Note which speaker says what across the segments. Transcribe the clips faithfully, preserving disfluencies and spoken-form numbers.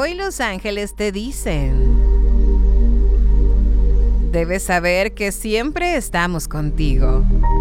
Speaker 1: Hoy los ángeles te dicen: debes saber que siempre estamos contigo.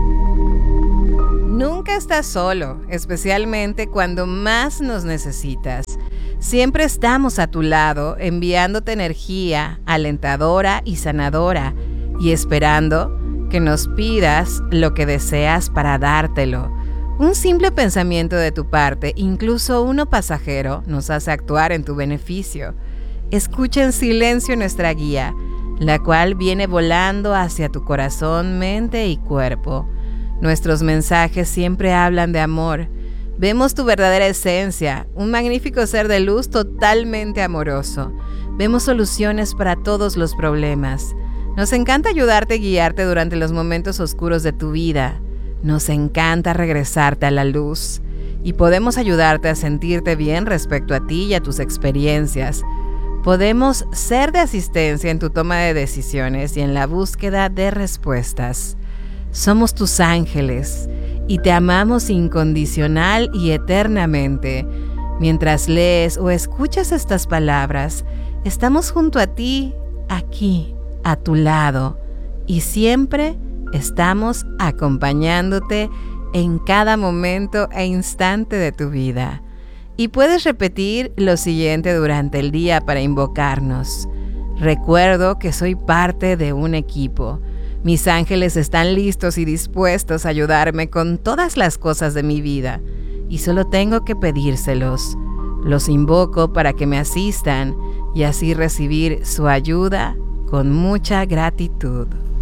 Speaker 1: Nunca estás solo, especialmente cuando más nos necesitas. Siempre estamos a tu lado, enviándote energía alentadora y sanadora, y esperando que nos pidas lo que deseas para dártelo. Un simple pensamiento de tu parte, incluso uno pasajero, nos hace actuar en tu beneficio. Escucha en silencio nuestra guía, la cual viene volando hacia tu corazón, mente y cuerpo. Nuestros mensajes siempre hablan de amor. Vemos tu verdadera esencia, un magnífico ser de luz totalmente amoroso. Vemos soluciones para todos los problemas. Nos encanta ayudarte y guiarte durante los momentos oscuros de tu vida. Nos encanta regresarte a la luz. Y podemos ayudarte a sentirte bien respecto a ti y a tus experiencias. Podemos ser de asistencia en tu toma de decisiones y en la búsqueda de respuestas. Somos tus ángeles y te amamos incondicional y eternamente. Mientras lees o escuchas estas palabras, estamos junto a ti, aquí, a tu lado, y siempre estamos acompañándote en cada momento e instante de tu vida. Y puedes repetir lo siguiente durante el día para invocarnos. Recuerdo que soy parte de un equipo. Mis ángeles están listos y dispuestos a ayudarme con todas las cosas de mi vida, y solo tengo que pedírselos. Los invoco para que me asistan y así recibir su ayuda con mucha gratitud.